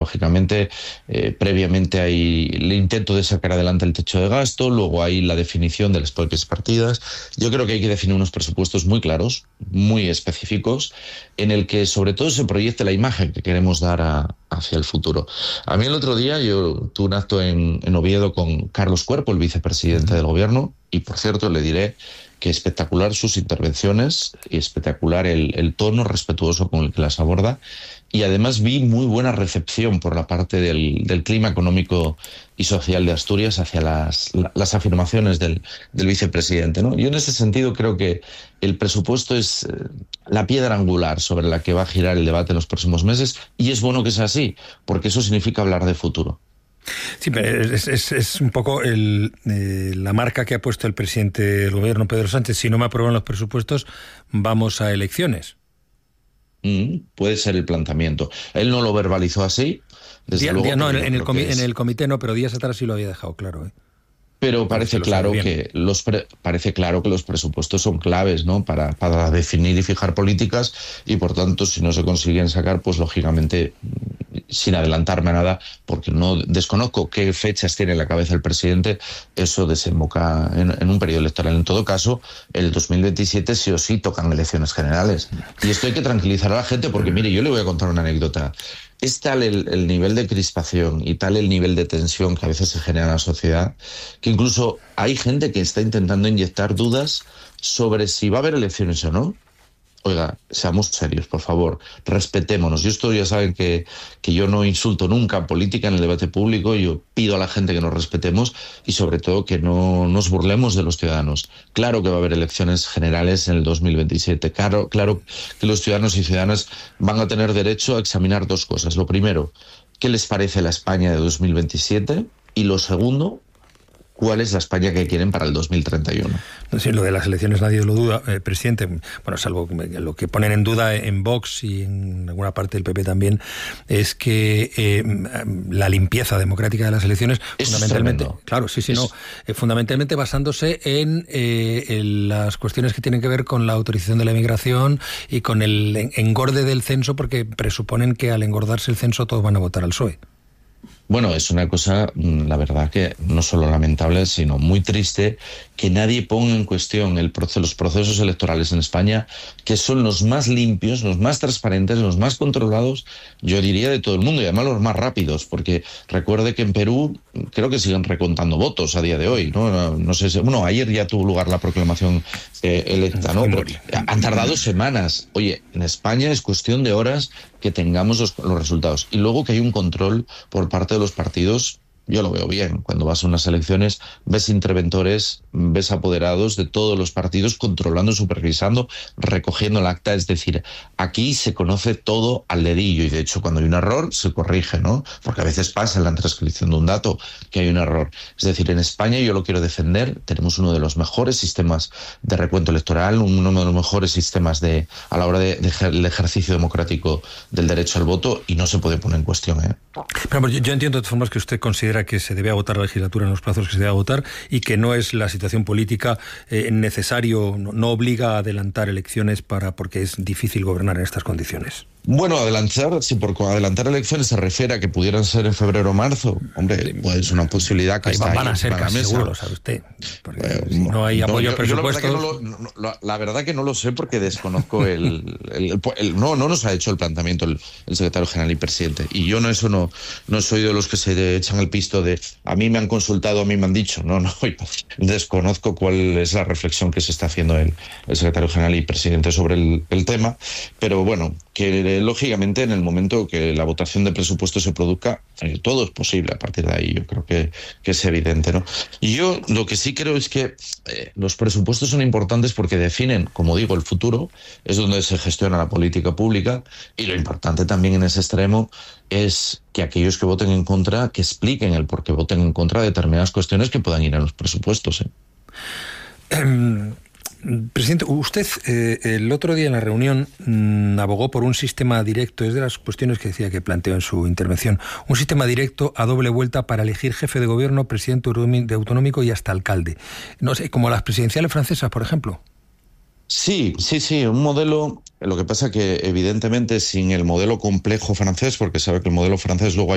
lógicamente, previamente hay el intento de sacar adelante el techo de gasto, luego hay la definición de las propias partidas. Yo creo que hay que definir unos presupuestos muy claros, muy específicos, en el que sobre todo se proyecte la imagen que queremos dar hacia el futuro. A mí el otro día yo tuve un acto en Oviedo con Carlos Cuerpo, el vicepresidente del gobierno, y por cierto le diré que espectacular sus intervenciones y espectacular el tono respetuoso con el que las aborda. Y además vi muy buena recepción por la parte del clima económico y social de Asturias hacia las afirmaciones del vicepresidente, ¿no? Yo en ese sentido creo que el presupuesto es la piedra angular sobre la que va a girar el debate en los próximos meses, y es bueno que sea así, porque eso significa hablar de futuro. Sí, pero es un poco la marca que ha puesto el presidente del gobierno, Pedro Sánchez. Si no me aprueban los presupuestos, vamos a elecciones. Puede ser el planteamiento. Él no lo verbalizó así. No, en el comité no, pero días atrás sí lo había dejado claro, ¿eh? Pero parece claro que los presupuestos son claves, ¿no? para definir y fijar políticas, y por tanto, si no se consiguen sacar, pues lógicamente, sin adelantarme a nada, porque no desconozco qué fechas tiene en la cabeza el presidente, eso desemboca en un periodo electoral. En todo caso, el 2027 sí o sí tocan elecciones generales. Y esto hay que tranquilizar a la gente, porque mire, yo le voy a contar una anécdota. Es tal el nivel de crispación y tal el nivel de tensión que a veces se genera en la sociedad, que incluso hay gente que está intentando inyectar dudas sobre si va a haber elecciones o no. Oiga, seamos serios, por favor, respetémonos. Yo esto ya saben que yo no insulto nunca política en el debate público. Yo pido a la gente que nos respetemos y sobre todo que no nos burlemos de los ciudadanos. Claro que va a haber elecciones generales en el 2027. Claro que los ciudadanos y ciudadanas van a tener derecho a examinar dos cosas. Lo primero, ¿qué les parece la España de 2027? Y lo segundo, ¿cuál es la España que quieren para el 2031? Sí, lo de las elecciones nadie lo duda, presidente. Bueno, salvo lo que ponen en duda en Vox y en alguna parte del PP también, es que la limpieza democrática de las elecciones, eso fundamentalmente, es claro, fundamentalmente basándose en las cuestiones que tienen que ver con la autorización de la inmigración y con el engorde del censo, porque presuponen que al engordarse el censo todos van a votar al PSOE. Bueno, es una cosa, la verdad, que no solo lamentable, sino muy triste, que nadie ponga en cuestión los procesos electorales en España, que son los más limpios, los más transparentes, los más controlados, yo diría, de todo el mundo, y además los más rápidos, porque recuerde que en Perú creo que siguen recontando votos a día de hoy, ¿no? No sé si, bueno, ayer ya tuvo lugar la proclamación electa, ¿no? Porque han tardado semanas. Oye, en España es cuestión de horas que tengamos los resultados. Y luego que hay un control por parte de los partidos. Yo lo veo bien. Cuando vas a unas elecciones, ves interventores, ves apoderados de todos los partidos controlando, supervisando, recogiendo el acta. Es decir, aquí se conoce todo al dedillo, y de hecho cuando hay un error se corrige, ¿no? Porque a veces pasa en la transcripción de un dato que hay un error. Es decir, en España, yo lo quiero defender, tenemos uno de los mejores sistemas de recuento electoral, uno de los mejores sistemas a la hora del ejercicio democrático del derecho al voto, y no se puede poner en cuestión, ¿eh? Pero yo entiendo de todas formas que usted considera que se debe agotar la legislatura en los plazos que se debe agotar, y que no es la situación política necesario, no obliga a adelantar elecciones porque es difícil gobernar en estas condiciones. Bueno, si por adelantar elecciones se refiere a que pudieran ser en febrero o marzo, hombre, pues es una posibilidad que está ahí. Van a ser casi seguro, lo sabe usted. Porque si no hay apoyo presupuestos. La verdad que no lo sé, porque desconozco no nos ha hecho el planteamiento el secretario general y presidente. Y yo no soy de los que se echan el pisto de a mí me han consultado, a mí me han dicho. No, desconozco cuál es la reflexión que se está haciendo el secretario general y presidente sobre el tema. Pero bueno, que lógicamente en el momento que la votación de presupuesto se produzca, todo es posible a partir de ahí. Yo creo que es evidente, ¿no? Y yo lo que sí creo es que los presupuestos son importantes porque definen, como digo, el futuro, es donde se gestiona la política pública, y lo importante también en ese extremo es que aquellos que voten en contra, que expliquen el por qué voten en contra de determinadas cuestiones que puedan ir a los presupuestos, Presidente, usted el otro día en la reunión abogó por un sistema directo, es de las cuestiones que decía que planteó en su intervención, un sistema directo a doble vuelta para elegir jefe de gobierno, presidente de autonómico y hasta alcalde. No sé, como las presidenciales francesas, por ejemplo. Sí, un modelo. Lo que pasa que evidentemente sin el modelo complejo francés, porque sabe que el modelo francés luego